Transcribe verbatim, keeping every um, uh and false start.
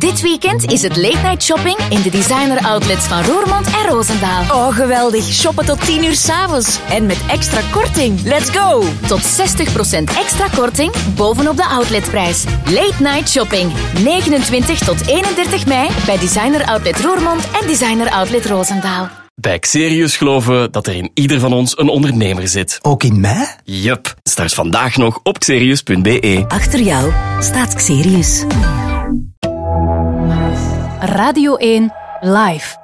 Dit weekend is het late night shopping in de designer outlets van Roermond en Roosendaal. Oh, geweldig. Shoppen tot tien uur 's avonds. En met extra korting. Let's go! Tot zestig procent extra korting bovenop de outletprijs. Late night shopping. negenentwintig tot eenendertig mei bij designer outlet Roermond en designer outlet Roosendaal. Bij Xerius geloven we dat er in ieder van ons een ondernemer zit. Ook in mij? Yup. Start vandaag nog op xerius punt b e. Achter jou staat Xerius. Radio één Live.